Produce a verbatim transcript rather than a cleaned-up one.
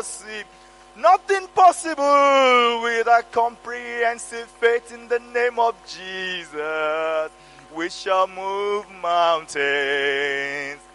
worship. Nothing possible with a comprehensive faith in the name of Jesus. We shall move mountains.